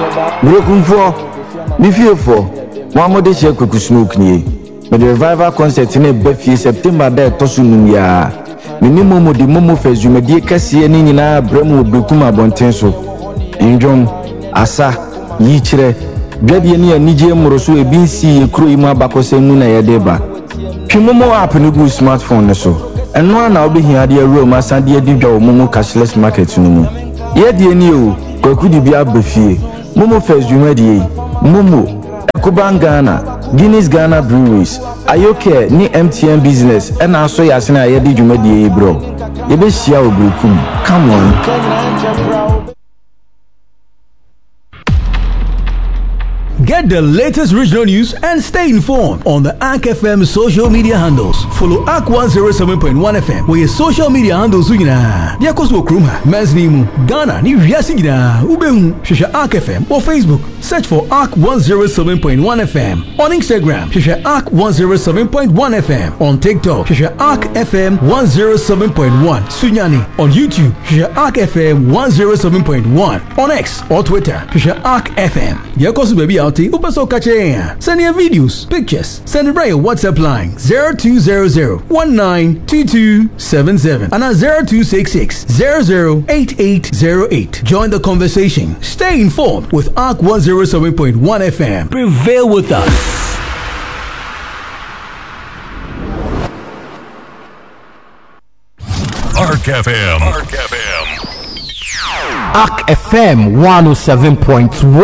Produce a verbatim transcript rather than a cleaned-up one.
Brokunfo, me fear for one more day quick smoke ni. But the revival concert in a Buffy September there Tosunum ya. Minimum di Momo Fest you may dear Cassie ni na Bremo Brukuma Bontenso. Injom, Asa, Yichre, Gabby ni a Nije Morosu a B C crew ima bakose muna ya deba. Pimomo app no good smartphone so. And one now be here dear room as and dear Diga Momo cashless market no. Ye dear new, Kokudi be up Buffy. Momo Fest you ready? Momo, Kuban Ghana, Guinness Ghana Breweries, Ayoke ni M T N business, and also Yasina Yedi Jumedi bro. You be share Brukum. Come on. Get the latest regional news and stay informed on the A C K F M social media handles. Follow A C K one oh seven point one F M where your social media handles are. Diakos Wokruma, Mesnimu, Ghana, Ni Yasigina, Ubehun, Shisha A C K F M or Facebook. Search for A C K one oh seven point one F M. On Instagram, Shisha A C K one oh seven point one F M. On TikTok, Shisha A C K F M one oh seven point one. Sunyani. On YouTube, Shisha A C K F M one oh seven point one. On X or Twitter, Shisha A C K F M. Diakos baby out. Upaso Kache. Send your videos, pictures. Send it by your WhatsApp line zero two zero zero one nine two two seven seven and zero two six six zero zero eight eight zero eight. Join the conversation. Stay informed with A C K one oh seven point one F M. Prevail with us. A C K F M. A C K F M. A C K F M one oh seven point one.